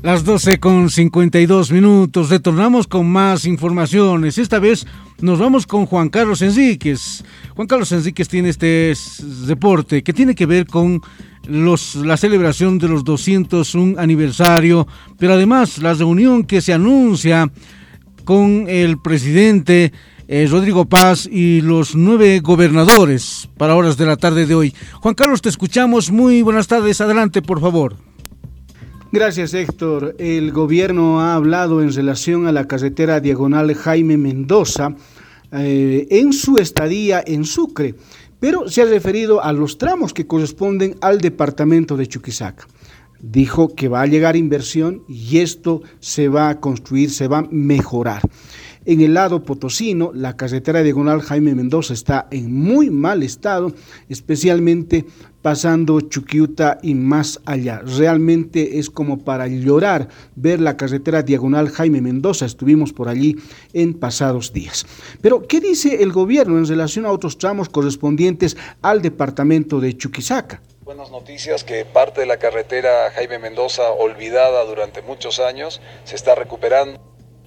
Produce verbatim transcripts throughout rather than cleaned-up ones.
Las doce con cincuenta y dos minutos, retornamos con más informaciones. Esta vez nos vamos con Juan Carlos Enríquez. Juan Carlos Enríquez tiene este reporte que tiene que ver con los, la celebración de los doscientos un aniversario, pero además la reunión que se anuncia con el presidente eh, Rodrigo Paz y los nueve gobernadores para horas de la tarde de hoy. Juan Carlos, te escuchamos. Muy buenas tardes. Adelante, por favor. Gracias, Héctor. El gobierno ha hablado en relación a la carretera diagonal Jaime Mendoza eh, en su estadía en Sucre, pero se ha referido a los tramos que corresponden al departamento de Chuquisaca. Dijo que va a llegar inversión y esto se va a construir, se va a mejorar. En el lado potosino, la carretera diagonal Jaime Mendoza está en muy mal estado, especialmente pasando Chuquiuta y más allá. Realmente es como para llorar ver la carretera diagonal Jaime Mendoza. Estuvimos por allí en pasados días. Pero, ¿qué dice el gobierno en relación a otros tramos correspondientes al departamento de Chuquisaca? Buenas noticias, que parte de la carretera Jaime Mendoza, olvidada durante muchos años, se está recuperando.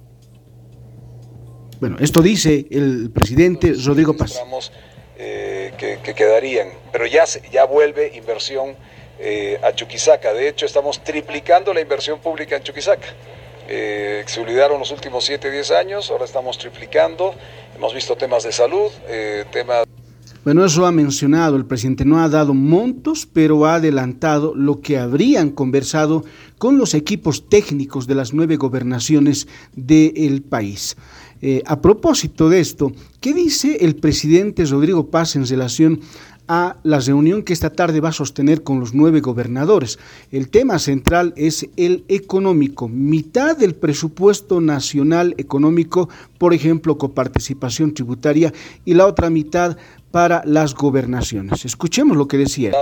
Bueno, esto dice el presidente Rodrigo Paz. Eh, que, que quedarían, pero ya, ya vuelve inversión eh, a Chuquisaca. De hecho, estamos triplicando la inversión pública en Chuquisaca. Eh, se olvidaron los últimos siete, diez años, ahora estamos triplicando. Hemos visto temas de salud, eh, temas... Bueno, eso ha mencionado el presidente, no ha dado montos, pero ha adelantado lo que habrían conversado con los equipos técnicos de las nueve gobernaciones del país. Eh, a propósito de esto, ¿qué dice el presidente Rodrigo Paz en relación a la reunión que esta tarde va a sostener con los nueve gobernadores? El tema central es el económico, mitad del presupuesto nacional económico, por ejemplo, coparticipación tributaria, y la otra mitad para las gobernaciones. Escuchemos lo que decía.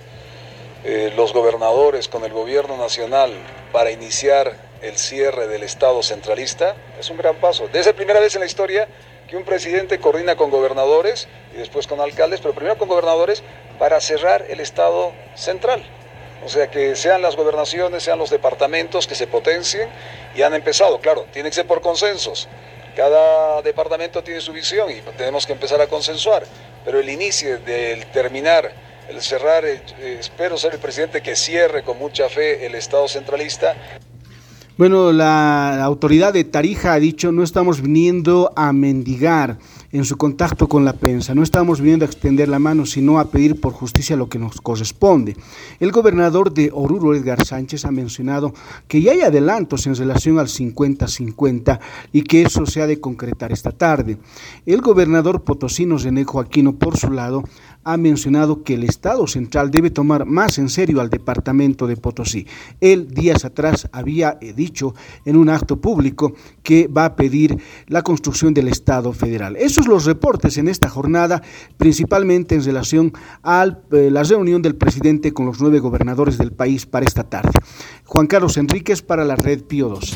Eh, los gobernadores con el gobierno nacional para iniciar el cierre del Estado centralista es un gran paso. Es la primera vez en la historia que un presidente coordina con gobernadores y después con alcaldes, pero primero con gobernadores para cerrar el Estado central. O sea, que sean las gobernaciones, sean los departamentos que se potencien, y han empezado, claro, tiene que ser por consensos. Cada departamento tiene su visión y tenemos que empezar a consensuar, pero el inicio del terminar, el cerrar, eh, espero ser el presidente que cierre con mucha fe el Estado centralista. Bueno, la autoridad de Tarija ha dicho: no estamos viniendo a mendigar en su contacto con la prensa, no estamos viniendo a extender la mano, sino a pedir por justicia lo que nos corresponde. El gobernador de Oruro, Edgar Sánchez, ha mencionado que ya hay adelantos en relación al cincuenta cincuenta y que eso se ha de concretar esta tarde. El gobernador potosino, René Joaquino, por su lado, ha mencionado que el Estado central debe tomar más en serio al departamento de Potosí. Él días atrás había dicho en un acto público que va a pedir la construcción del Estado federal. Esos son los reportes en esta jornada, principalmente en relación a eh, la reunión del presidente con los nueve gobernadores del país para esta tarde. Juan Carlos Enríquez para la Red Pío doce.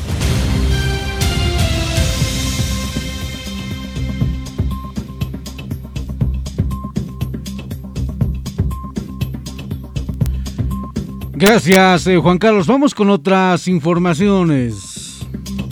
Gracias, eh, Juan Carlos. Vamos con otras informaciones.